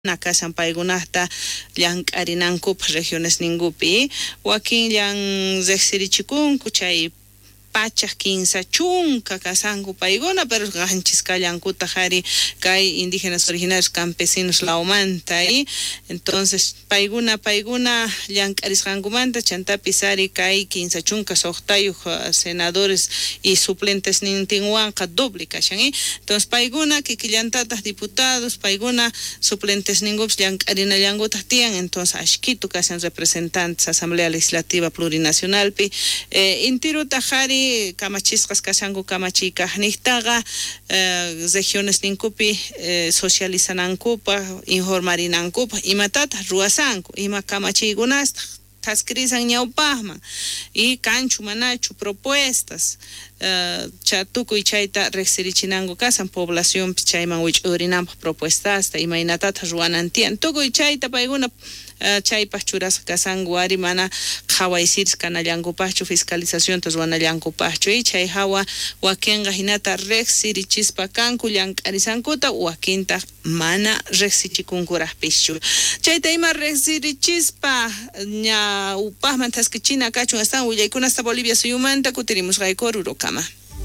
Nakasan paygunata llank'arinankup regiones ningupi wakin llan riqsirichikunku chay pachak kinsa chunka kasanku payguna pero ganchis kallankuta qhari kay indígenas originarios campesinos laumanta y entonces payguna llank'arisqankumanta chantapi sari kay kinsa chunka soqtayuq senadores y suplentes nintinwanqa doble kashan entonces payguna kikillantatas diputados payguna suplentes ningups llank'arinallankuta tiyan entonces ashkitu kasan representantes Asamblea Legislativa Plurinacionalpi intiruta qhari kamachisqas kasanku kamachikaqniqtaqa regiones ninkupi socializanankupa informarinankupa imatataq ruwasanku ima kamachiykunasta taskirisan ñawpaqman y kanchu manachu propuestas tukuy chayta riqsirichinanku kasan población chayman wich'urinanpaq propuestasta imaynatata ruwanantiyan tukuy chayta payguna chaypaq churasqa kasanku ari mana qhawaysiris kanallankupachu fiscalización ruwanallankupachu y chay hawa wakinqa hinata riqsirichispa kanku llank'arisankuta wakintaq mana riqsichikunkuraqpischu chayta ima riqsirichispa ña upaqman taskichina kachun astan willaykunasta Bolivia suyumanta kutirimusqayku Rurokama.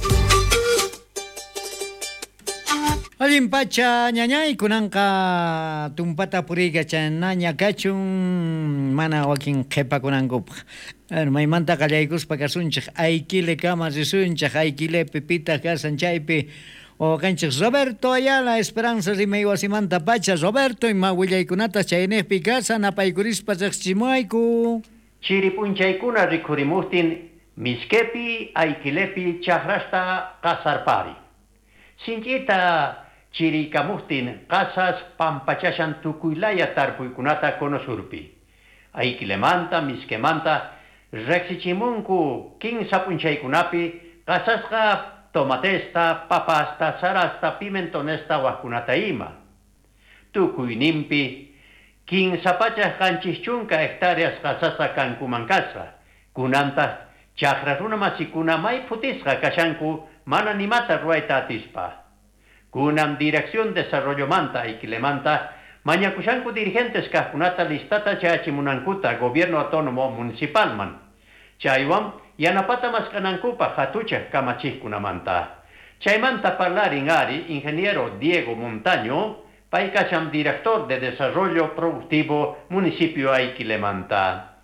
Alimpacha ñañay kunanqa tumpata puriyqa chanaña kachun mana wakin qhipa kunankupaq maymanta qallaykuspa kasunchik aykile kama risunchik aykile pipita kasan chaypi o kanchik Roberto Ayala Esperanza rimay wasimanta pacha Roberto ima willaykunata chayniypi kasan apaykurispa riqsichimayku chiripunchaykuna rikurimustin miskepi aykilepi chakrasta qasarpari sinchita chirikamustin qasas pampachashan tukuylaya tarpuykunata konosurpi aykilemanta miskemanta riqsichimunku kinsa punchaykunapi qasasqa tomatesta papasta sarasta pimentonesta waqkunata ima tukuyninpi kinsapachas qanchis chunka hectáreas qasasa kankumankasqa kunanta chakra runa masikuna may futisqa kashanku mana nimata ruayta atispa kunam Dirección Desarrollo Manta aykilemanta mañakushanku dirigentes kaqkunata listata chayachimunankuta Gobierno Autónomo Municipalman chaywan yanapata maskanankupa hatuchaq kamachikkunamanta chaymanta parlarin ari ingeniero Diego Montaño pay kashan director de Desarrollo Productivo Municipio Aykilemanta.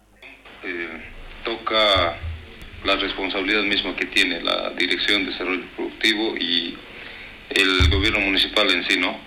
Toca la responsabilidad misma que tiene la Dirección de Desarrollo Productivo y el gobierno municipal en sí, ¿no?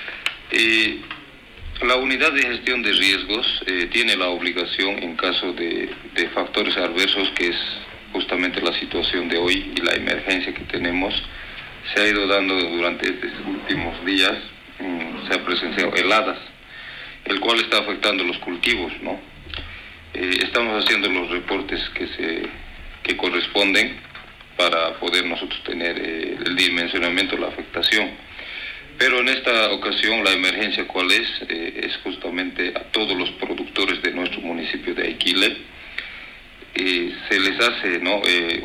La unidad de gestión de riesgos tiene la obligación en caso de factores adversos, que es justamente la situación de hoy y la emergencia que tenemos. Se ha ido dando durante estos últimos días, se ha presenciado heladas, el cual está afectando los cultivos, ¿no? Estamos haciendo los reportes que corresponden para poder nosotros tener el dimensionamiento de la afectación. Pero en esta ocasión la emergencia ¿cuál es? Es justamente a todos los productores de nuestro municipio de Aykile. Se les hace, ¿no?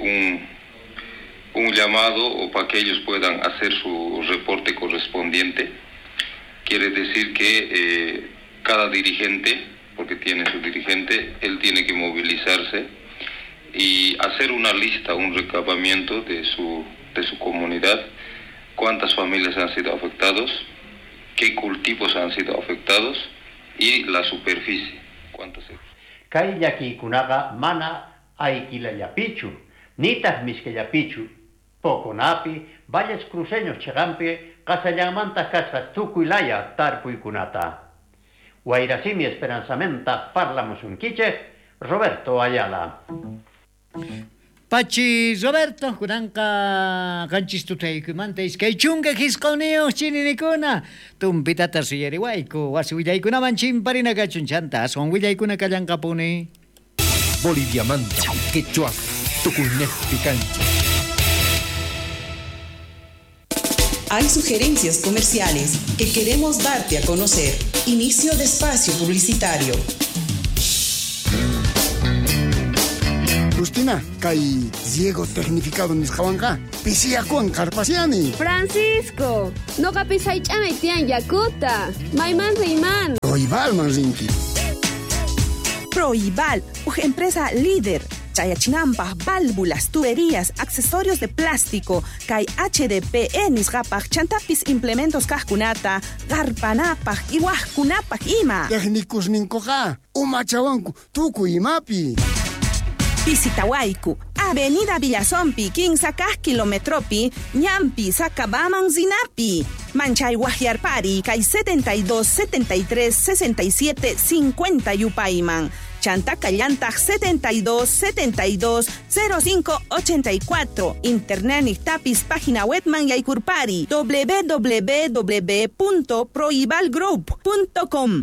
un llamado o para que ellos puedan hacer su reporte correspondiente. Quiere decir que cada dirigente, porque tiene su dirigente, él tiene que movilizarse y hacer una lista, un recabamiento de su comunidad, cuántas familias han sido afectados, qué cultivos han sido afectados y la superficie, cuántos hectáreas. Kay llakiykunaqa mana aykilallapichu, nitas miskellapichu, poconapi, valles cruceños chigampi, qasallanmanta kasqa tukuylaya tarpuykunata. Wayrasimi esperanzamenta parlamusunkichej, Roberto Ayala. Pachi Roberto kunanqa kanchis tutaykumanta iskay chunka hisqawniyoq chininikuna tumpitata suyariwayku wasi willaykunaman chimparina kachun chanta aswan willaykuna kallanqapuni Boliviamanta quechua tukuynejpi kanchis. Hay sugerencias comerciales que queremos darte a conocer. Inicio de espacio publicitario. Justina, kay Diego tecnificado nisqawanqa pisiyakuwan qarpasiani. Francisco, noqa pisaych'amay tiyan yakuta. Mayman riyman. Proibalman rinki. Proibal, empresa líder. Chayachinampa, válvulas, tuberías, accesorios de plástico, kay HDPE nisqapaq chantapis implementos kajkunata, garpanapaq, iwajkunapaq ima. Técnicos ninkoqa, umachawanku, tuku imapi. Pisitawayku, Avenida Villazompi, 15 kilometropi, ñampi, Sacabaman Zinapi. Manchay Guajiarpari, kay 72 73 67 50 yupayman. Chantacallantaj 72 72 05 84. Internet Nictapis, página web man yaykurpari www.proibalgroup.com.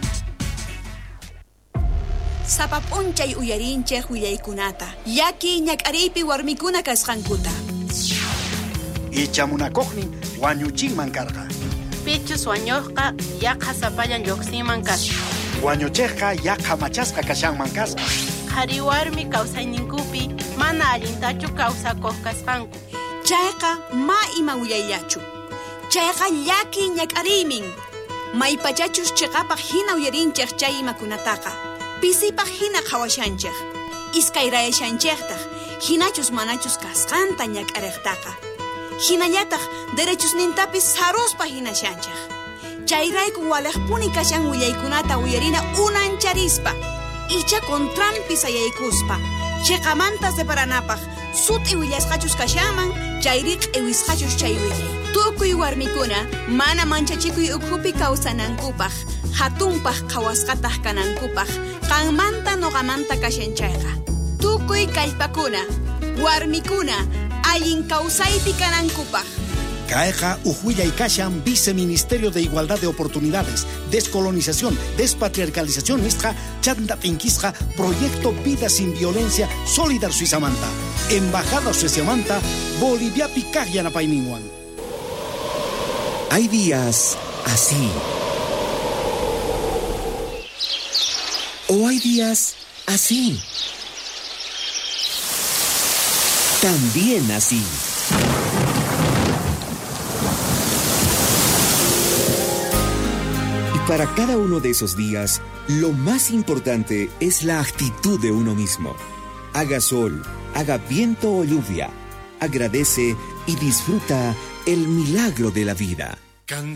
Sapapunchay uyarinchej willaykunata. Yaki ñak'aripi warmikuna kasqankuta. Ichamunakojnin wañuchinman karqa. Pichus wañuqqa yaqa sapallan lluqsinman kasqa. Wañuchejqa yaqa machasqa kashanman kasqa. Qhari warmi kawsayninkupi mana allintachu kawsakuq kasqanku. Chayqa ma ima willayllachu. Chayqa llaki ñak'arimin. Maypachachus chiqapaq hina uyarinchej chay imakunataqa. Pisipaq hina qhawashanchej. Iskayrayashanchejtaq. Hinachus manachus kasqanta ñak'ariqtaqa. Hinallataq derechusnintapis saruspa hinashanchej. Chayrayku walaqpuni kashan willaykunata uyarina unancharispa. Icha contranpi sayaykuspa. Chiqamantas deparanapaq suti willasqachus kashaman, chayriq ewisqachus chay willay. Tukuy warmikuna mana manchachikuy ukhupi kawsanankupaq, hatunpaq qhawasqataq kanankupaq, qanmanta noqamanta kashanchayqa. Tukuy kallpakuna, warmikuna, allin kawsaypi kanankupaq. Kayqa ujuillay kashan Viceministerio de Igualdad de Oportunidades, Descolonización, Despatriarcalización nisqa chanta pinquisqa Proyecto Vida Sin Violencia Solidar Suizamanta. Embajada Suizamanta, Boliviapi kaqyanapayninwan. Hay días así. O hay días así. También así. Para cada uno de esos días, lo más importante es la actitud de uno mismo. Haga sol, haga viento o lluvia. Agradece y disfruta el milagro de la vida.